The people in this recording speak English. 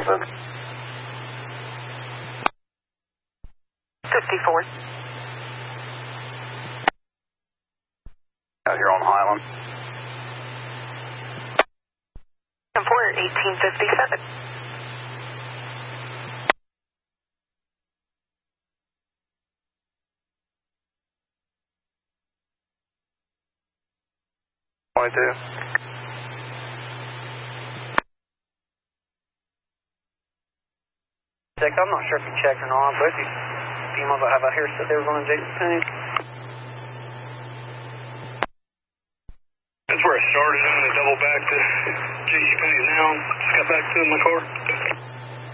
54. Out here on Highland. Employer 1857. I'm not sure if you checked or not, but if you have out here said they were going to Jason Penny. That's where I started. I'm going to double back to J.C. Penney now. Just got back to my car.